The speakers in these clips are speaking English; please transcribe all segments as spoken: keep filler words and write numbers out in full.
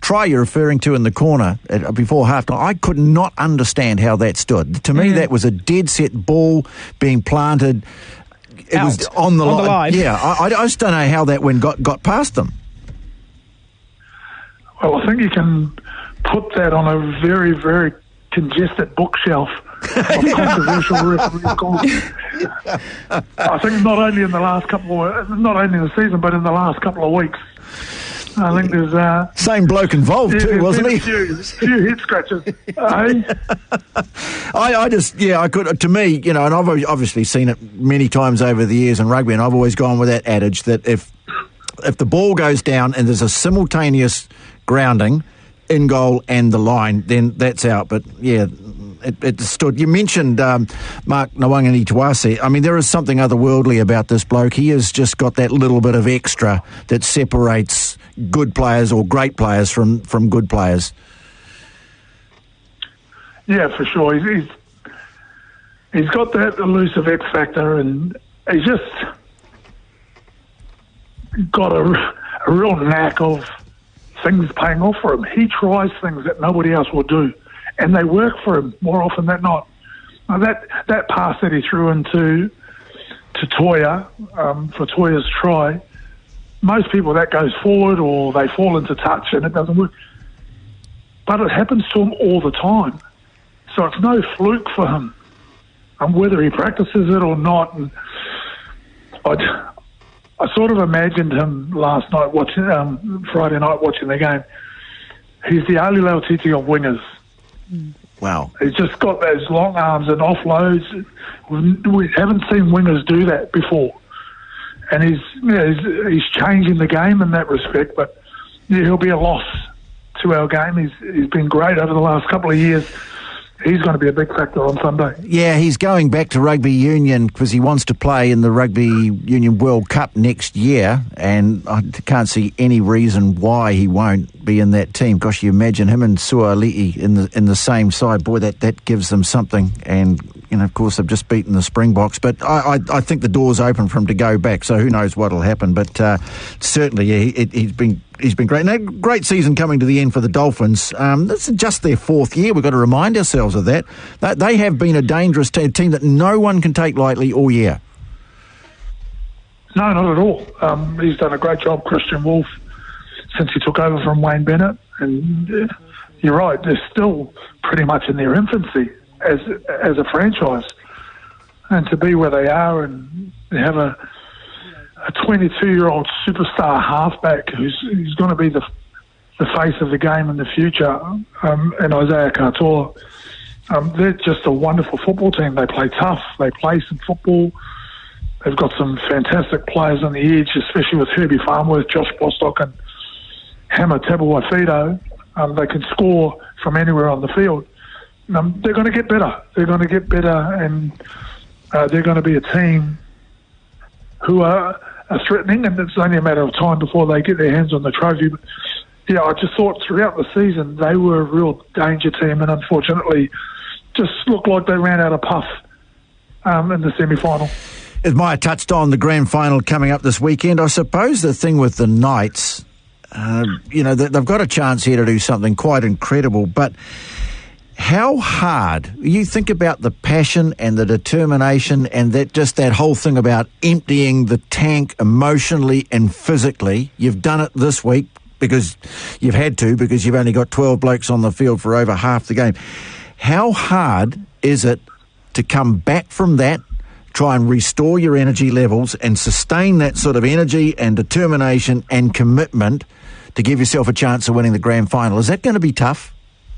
try you're referring to in the corner at, before halftime, I could not understand how that stood. To me, mm. that was a dead set ball being planted. It Out, was on the, on li- the line. Yeah, I, I just don't know how that one got, got past them. Well, I think you can put that on a very, very congested bookshelf of controversial referee calls. I think not only in the last couple of, not only in the season, but in the last couple of weeks. I think there's... Uh, Same bloke involved yeah, too, wasn't he? A few, few head scratches. eh? I, I just, yeah, I could, to me, you know, and I've obviously seen it many times over the years in rugby, and I've always gone with that adage that if if the ball goes down and there's a simultaneous grounding in goal and the line, then that's out. But, yeah, it, it stood. You mentioned um, Mark Nawangani Tuase. I mean, there is something otherworldly about this bloke. He has just got that little bit of extra that separates good players or great players from, from good players. Yeah, for sure. He's, he's he's got that elusive X factor, and he's just got a, a real knack of things paying off for him. He tries things that nobody else will do, and they work for him more often than not. Now that that pass that he threw into to Toya um, for Toya's try, most people that goes forward or they fall into touch and it doesn't work. But it happens to him all the time. So it's no fluke for him, and whether he practices it or not. And I, I sort of imagined him last night watching, um, Friday night watching the game. He's the Ali Lautiti of wingers. Wow. He's just got those long arms and offloads. We haven't seen wingers do that before. And he's, you know, he's, he's changing the game in that respect, but yeah, he'll be a loss to our game. He's, he's been great over the last couple of years. He's going to be a big factor on Sunday. Yeah, he's going back to rugby union because he wants to play in the Rugby Union World Cup next year, and I can't see any reason why he won't be in that team. Gosh, you imagine him and Suali'i in the in the same side. Boy, that, that gives them something. And, you know, of course, they've just beaten the Springboks. But I, I, I think the door's open for him to go back, so who knows what will happen. But uh, certainly, yeah, he, he's been... He's been great. Now, great season coming to the end for the Dolphins. Um, this is just their fourth year. We've got to remind ourselves of that. They have been a dangerous te- team that no one can take lightly all year. No, not at all. Um, he's done a great job, Christian Wolf, since he took over from Wayne Bennett. And uh, you're right, they're still pretty much in their infancy as as a franchise. And to be where they are and have a a twenty-two-year-old superstar halfback who's, who's going to be the the face of the game in the future, um, and Isaiah Katoa, um, they're just a wonderful football team. They play tough. They play some football. They've got some fantastic players on the edge, especially with Herbie Farnworth, Josh Bostock, and Hammer Tabuai-Fidow. Um, they can score from anywhere on the field. Um, they're going to get better. They're going to get better, and uh, they're going to be a team who are, are threatening, and it's only a matter of time before they get their hands on the trophy. But, yeah, I just thought throughout the season they were a real danger team, and unfortunately just looked like they ran out of puff um, in the semi-final. As Maya touched on, the grand final coming up this weekend, I suppose the thing with the Knights, uh, you know, they've got a chance here to do something quite incredible, but how hard, you think about the passion and the determination and that just that whole thing about emptying the tank emotionally and physically. You've done it this week because you've had to, because you've only got twelve blokes on the field for over half the game. How hard is it to come back from that, try and restore your energy levels and sustain that sort of energy and determination and commitment to give yourself a chance of winning the grand final? Is that going to be tough?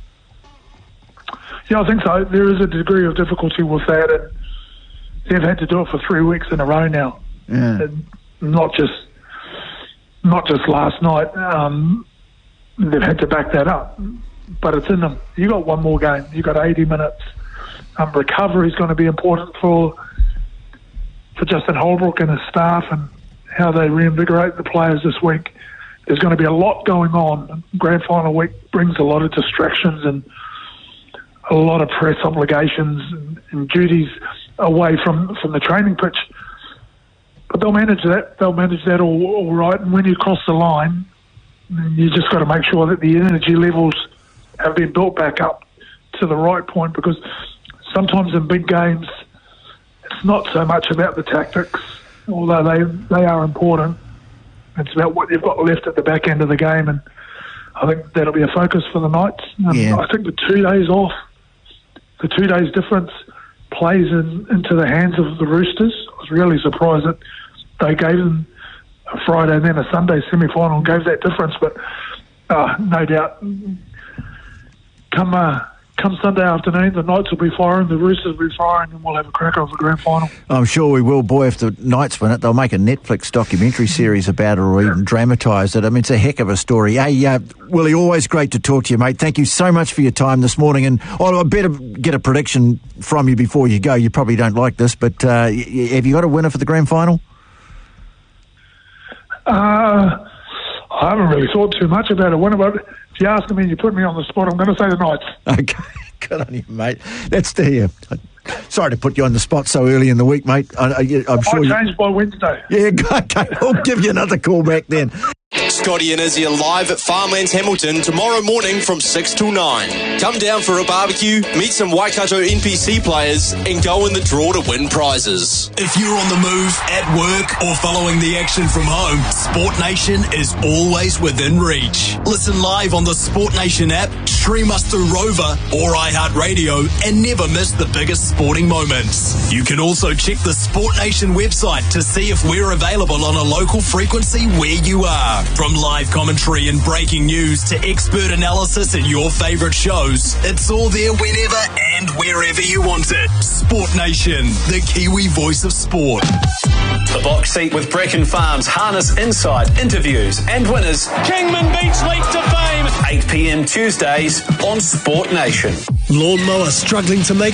Yeah, I think so. There is a degree of difficulty with that, and they've had to do it for three weeks in a row now. Yeah. And not just not just last night. Um, they've had to back that up, but it's in them. You got one more game. You got eighty minutes. Um, recovery is going to be important for for Justin Holbrook and his staff, and how they reinvigorate the players this week. There's going to be a lot going on. Grand final week brings a lot of distractions and a lot of press obligations and, and duties away from, from the training pitch. But they'll manage that. They'll manage that all, all right. And when you cross the line, You just got to make sure that the energy levels have been built back up to the right point, because sometimes in big games it's not so much about the tactics, although they they are important. It's about what you've got left at the back end of the game, and I think that'll be a focus for the Knights. Um, yeah. I think the two days off, the two days difference plays in, into the hands of the Roosters. I was really surprised that they gave them a Friday and then a Sunday semi-final and gave that difference, but uh, no doubt come uh, come Sunday afternoon, the Knights will be firing, the Roosters will be firing, and we'll have a cracker of the grand final. I'm sure we will. Boy, if the Knights win it, they'll make a Netflix documentary series about it or even dramatise it. I mean, it's a heck of a story. Hey, uh, Willie, always great to talk to you, mate. Thank you so much for your time this morning. And oh, I better get a prediction from you before you go. You probably don't like this, but uh, have you got a winner for the grand final? Uh, I haven't really thought too much about a winner, but if you ask me and you put me on the spot, I'm going to say the Knights. Okay, good on you, mate. That's the hear. Sorry to put you on the spot so early in the week, mate. I, I, I'm sure I'll change by Wednesday. Yeah, okay. I'll give you another call back then. Scotty and Izzy are live at Farmlands Hamilton tomorrow morning from six till nine. Come down for a barbecue, meet some Waikato N P C players, and go in the draw to win prizes. If you're on the move, at work, or following the action from home, Sport Nation is always within reach. Listen live on the Sport Nation app, stream us through Rover or iHeartRadio, and never miss the biggest sporting moments. You can also check the Sport Nation website to see if we're available on a local frequency where you are. From live commentary and breaking news to expert analysis and your favourite shows, it's all there whenever and wherever you want it. Sport Nation, the Kiwi voice of sport. The Box Seat with Bracken Farms harness inside interviews and winners. Kingman beats Leap to fame. eight p.m. Tuesdays on Sport Nation. Lawnmower struggling to make